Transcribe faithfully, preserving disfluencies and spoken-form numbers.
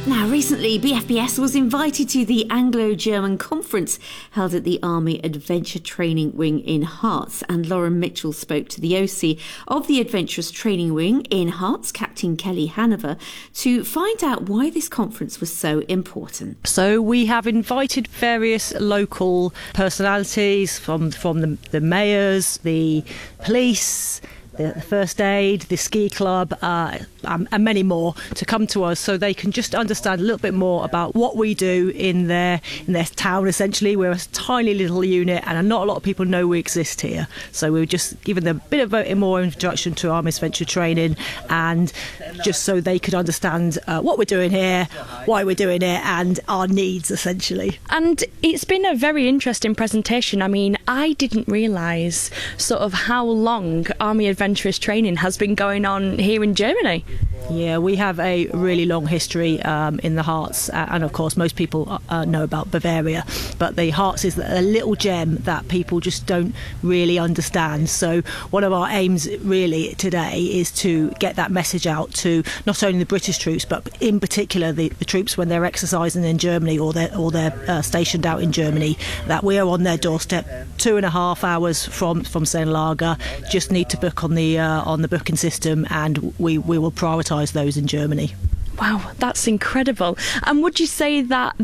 Now, recently, B F B S was invited to the Anglo-German conference held at the Army Adventure Training Wing in Hearts, and Lauren Mitchell spoke to the O C of the Adventurous Training Wing in Hearts, Captain Kelly Hanover, to find out why this conference was so important. So we have invited various local personalities from, from the, the mayors, the police, the first aid, the ski club, uh, um, and many more to come to us so they can just understand a little bit more about what we do in their in their town. Essentially, we're a tiny little unit and not a lot of people know we exist here. So we were just giving them a bit of a more introduction to Army Adventure Training, and just so they could understand uh, what we're doing here, why we're doing it, and our needs, essentially. And it's been a very interesting presentation. I mean, I didn't realise sort of how long Army Adventurous Training has been going on here in Germany. Yeah, we have a really long history um, in the Hearts, uh, and of course most people uh, know about Bavaria, but the Hearts is a little gem that people just don't really understand. So one of our aims really today is to get that message out to not only the British troops, but in particular the, the troops when they're exercising in Germany or they're, or they're uh, stationed out in Germany, that we are on their doorstep two and a half hours from, from Sennelager. Just need to book on the uh, on the booking system, and we, we will prioritise those in Germany. Wow, that's incredible. And would you say that